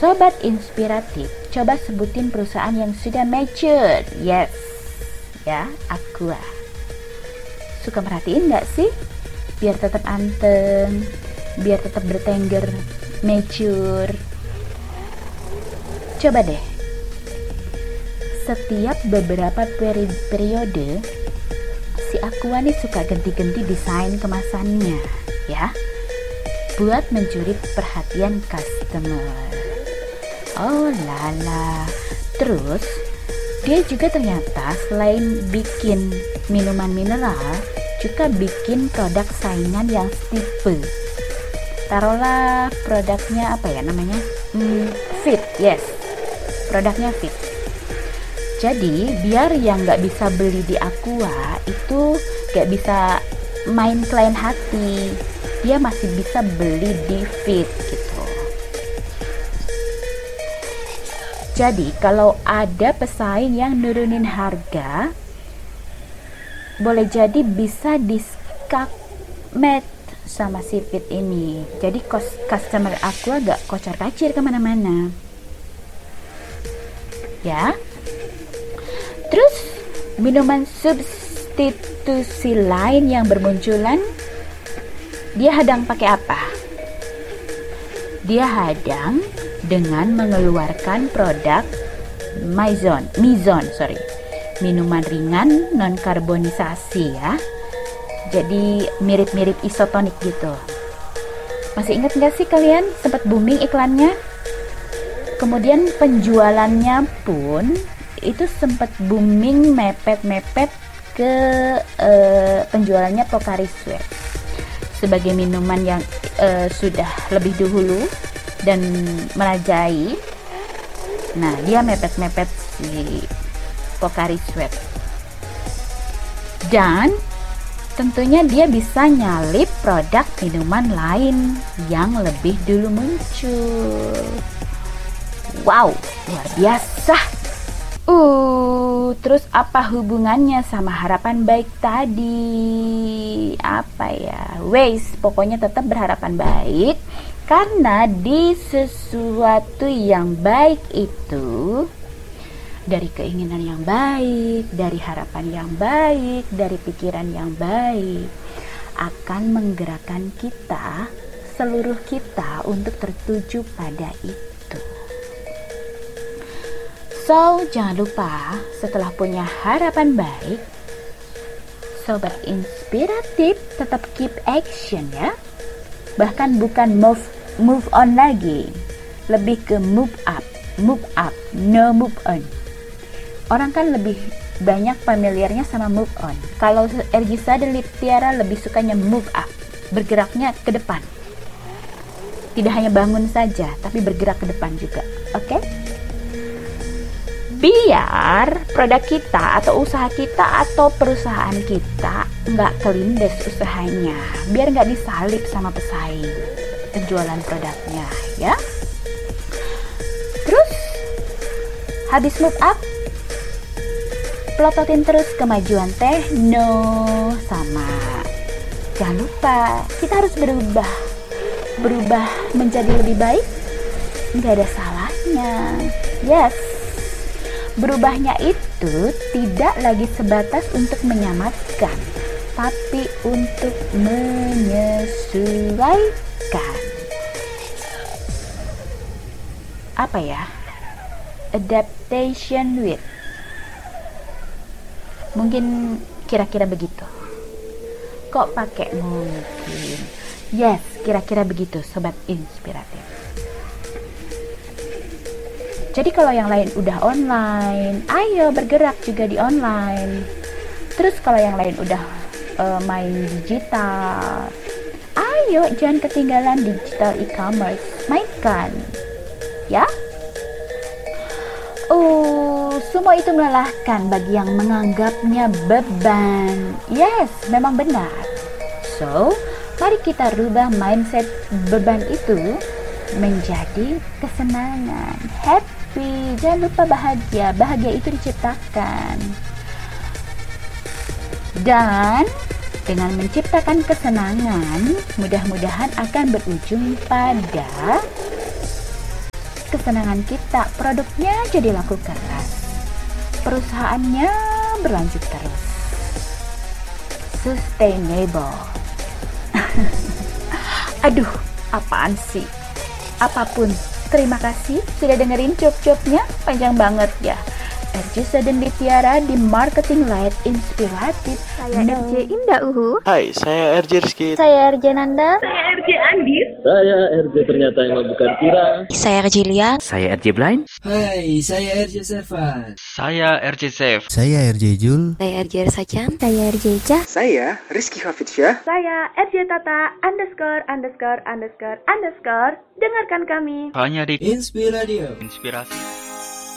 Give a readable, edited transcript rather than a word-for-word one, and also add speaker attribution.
Speaker 1: Sobat inspiratif, coba sebutin perusahaan yang sudah mature. Yes, ya, Aqua. Suka merhatiin gak sih? Biar tetap anteng, biar tetap bertengger, mature. Coba deh, setiap beberapa periode, si Aqua nih suka ganti-ganti desain kemasannya, ya, buat mencuri perhatian customer. Oh lala. Terus dia juga ternyata selain bikin minuman mineral, juga bikin produk saingan yang tipe. Taruhlah produknya apa ya namanya? Fit, yes. Produknya fit. Jadi biar yang nggak bisa beli di Aqua itu nggak bisa main klien hati, dia masih bisa beli di fit gitu. Jadi kalau ada pesaing yang nurunin harga, boleh jadi bisa diskakmet sama si Fit ini. Jadi customer Aqua gak kocar-kacir kemana-mana, ya. Terus minuman substitusi lain yang bermunculan, dia hadang pakai apa? Dia hadang dengan mengeluarkan produk Mizone, minuman ringan non karbonisasi, ya. Jadi mirip-mirip isotonik gitu. Masih ingat gak sih kalian sempat booming iklannya? Kemudian penjualannya pun itu sempat booming, mepet-mepet ke penjualannya Pocari Sweat sebagai minuman yang sudah lebih dahulu dan merajai. Nah, dia mepet-mepet si Pocari Sweat. Dan tentunya dia bisa nyalip produk minuman lain yang lebih dulu muncul. Wow, luar biasa. Terus apa hubungannya sama harapan baik tadi? Apa ya? Pokoknya tetap berharapan baik. Karena di sesuatu yang baik itu, dari keinginan yang baik, dari harapan yang baik, dari pikiran yang baik, akan menggerakkan kita, seluruh kita untuk tertuju pada itu. So, jangan lupa setelah punya harapan baik, sobat inspiratif tetap keep action ya. Bahkan bukan move on lagi, lebih ke move up, no move on. Orang kan lebih banyak familiarnya sama move on. Kalau Ergisa dan Liptiara lebih sukanya move up, bergeraknya ke depan. Tidak hanya bangun saja, tapi bergerak ke depan juga. Oke? Biar produk kita atau usaha kita atau perusahaan kita nggak kelindes usahanya, biar nggak disalip sama pesaing penjualan produknya, ya. Terus habis move up, pelototin terus kemajuan sama. Jangan lupa kita harus berubah menjadi lebih baik, nggak ada salahnya. Yes, berubahnya itu tidak lagi sebatas untuk menyelamatkan, tapi untuk menyesuaikan. Apa ya? Adaptation with. Mungkin kira-kira begitu. Kok pakai mungkin? Yes, kira-kira begitu, sobat inspiratif. Jadi kalau yang lain udah online, ayo bergerak juga di online. Terus kalau yang lain udah main digital, ayo jangan ketinggalan digital e-commerce, mainkan, ya. Semua itu melelahkan bagi yang menganggapnya beban. Yes, memang benar. So, mari kita rubah mindset beban itu menjadi kesenangan, happy. Jangan lupa bahagia. Bahagia itu diciptakan. Dan dengan menciptakan kesenangan, mudah-mudahan akan berujung pada kesenangan kita, produknya jadi laku keras. Perusahaannya berlanjut terus. Sustainable. Aduh, apaan sih? Apapun, terima kasih sudah dengerin job-jobnya, panjang banget ya. RJ Sadendi Tiara di Marketing Light Inspiratif.
Speaker 2: Saya RJ Indah Uhu.
Speaker 3: Hai, saya RJ Rizky.
Speaker 2: Saya RJ Nanda.
Speaker 4: Saya RJ Andis.
Speaker 5: Saya RJ ternyata yang bukan Tira.
Speaker 6: Saya RJ Lian.
Speaker 7: Saya RJ Blind.
Speaker 8: Hai, saya RJ Servan.
Speaker 7: Saya RJ Safe.
Speaker 9: Saya RJ Jul.
Speaker 6: Saya RJ Sajan.
Speaker 2: Saya RJ Ica.
Speaker 10: Saya Rizky Hafidsyah.
Speaker 4: Saya RJ Tata ______. Dengarkan kami
Speaker 7: Hanya di
Speaker 8: Inspiradio.
Speaker 7: Inspirasi.